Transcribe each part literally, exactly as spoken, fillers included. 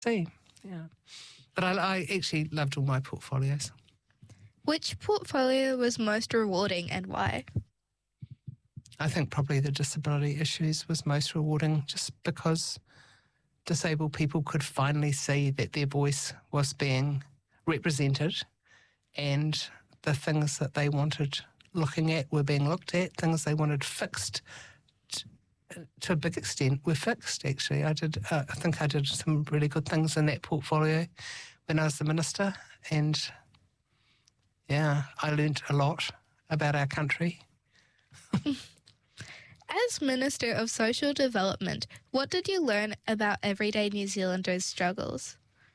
see. Yeah. But I, I actually loved all my portfolios. Which portfolio was most rewarding and why? I think probably the disability issues was most rewarding, just because disabled people could finally see that their voice was being represented and the things that they wanted looking at were being looked at, things they wanted fixed t- to a big extent were fixed, actually. I did. Uh, I think I did some really good things in that portfolio when I was the minister, and yeah, I learned a lot about our country. As Minister of Social Development, what did you learn about everyday New Zealanders' struggles?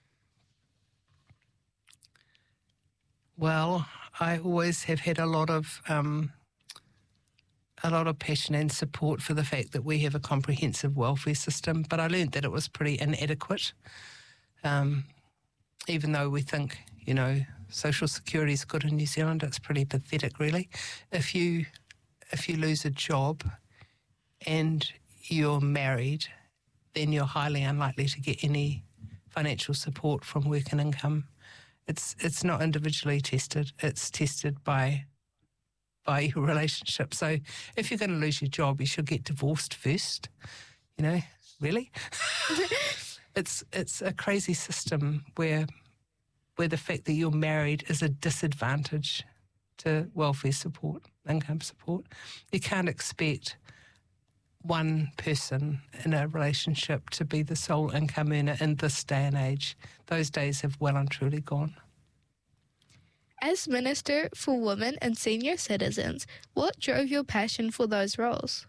Well, I always have had a lot of um, a lot of passion and support for the fact that we have a comprehensive welfare system, but I learned that it was pretty inadequate. Um, even though we think, you know, social security is good in New Zealand, it's pretty pathetic, really. If you if you lose a job and you're married, then you're highly unlikely to get any financial support from work and income. It's it's not individually tested. It's tested by by your relationship. So if you're going to lose your job, you should get divorced first. You know, really? it's it's a crazy system where where the fact that you're married is a disadvantage to welfare support, income support. You can't expect one person in a relationship to be the sole income earner in this day and age. Those days have well and truly gone. As Minister for Women and Senior Citizens, what drove your passion for those roles?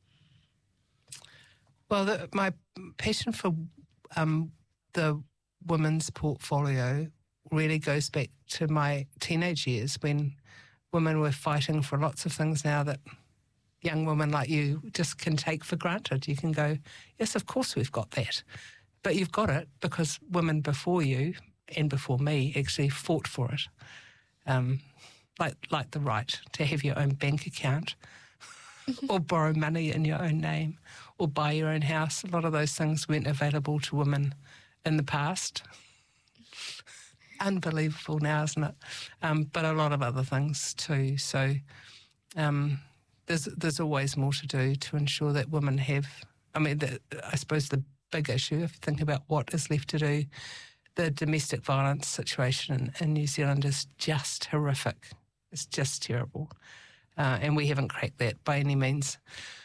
Well, the, my passion for um, the women's portfolio really goes back to my teenage years when women were fighting for lots of things now that young women like you just can take for granted. You can go, yes, of course we've got that. But you've got it because women before you and before me actually fought for it. Um, like like the right to have your own bank account or borrow money in your own name or buy your own house. A lot of those things weren't available to women in the past. Unbelievable now, isn't it? Um, but a lot of other things too. So um, there's there's always more to do to ensure that women have, I mean, the, I suppose the big issue, if you think about what is left to do, the domestic violence situation in, in New Zealand is just horrific. It's just terrible. Uh, and we haven't cracked that by any means.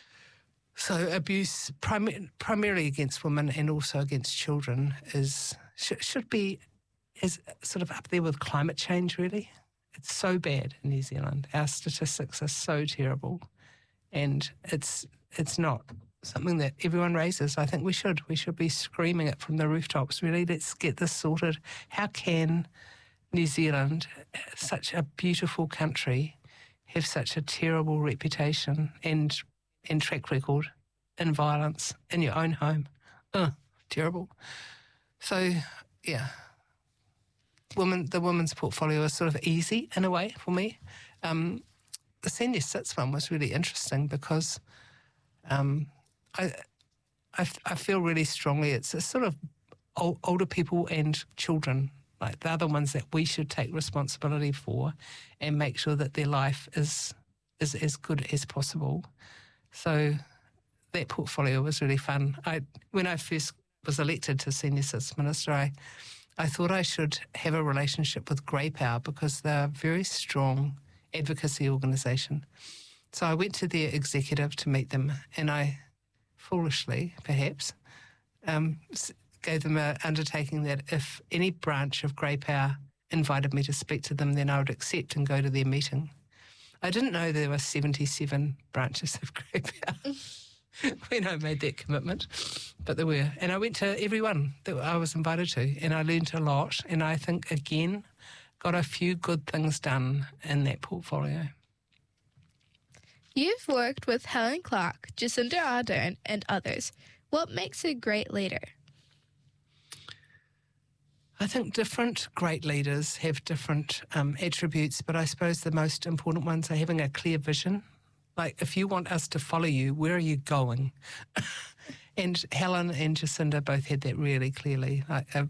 So abuse prim- primarily against women and also against children is sh- should be is sort of up there with climate change, really. It's so bad in New Zealand. Our statistics are so terrible. And it's it's not something that everyone raises. I think we should. We should be screaming it from the rooftops, really. Let's get this sorted. How can New Zealand, such a beautiful country, have such a terrible reputation and and track record in violence in your own home? Ugh, terrible. So, yeah. Women, the women's portfolio is sort of easy in a way for me. Um, the senior sits one was really interesting because um, I, I I feel really strongly it's a sort of old, older people and children. Like they're the ones that we should take responsibility for and make sure that their life is is as good as possible. So that portfolio was really fun. I when I first was elected to Senior Citizen Minister, I I thought I should have a relationship with Grey Power because they're a very strong advocacy organisation. So I went to their executive to meet them, and I, foolishly perhaps, um, gave them an undertaking that if any branch of Grey Power invited me to speak to them, then I would accept and go to their meeting. I didn't know there were seventy-seven branches of Grey Power when I made that commitment, but there were. And I went to every one that I was invited to, and I learned a lot, and I think, again, got a few good things done in that portfolio. You've worked with Helen Clark, Jacinda Ardern, and others. What makes a great leader? I think different great leaders have different um, attributes, but I suppose the most important ones are having a clear vision. Like, if you want us to follow you, where are you going? And Helen and Jacinda both had that really clearly. Like, uh,